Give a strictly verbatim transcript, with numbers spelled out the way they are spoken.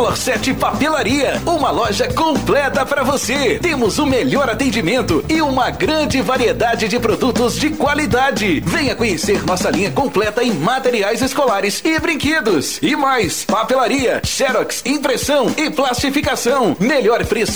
Color Set Papelaria, uma loja completa para você. Temos o melhor atendimento e uma grande variedade de produtos de qualidade. Venha conhecer nossa linha completa em materiais escolares e brinquedos. E mais, papelaria, xerox, impressão e plastificação. Melhor preço